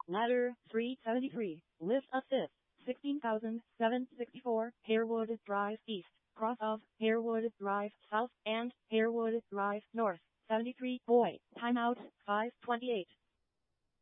Ladder 373. List assist. 16,764 Harewood Drive East, cross of Harewood Drive South and Harewood Drive North. 73. Boy. Timeout 5:28.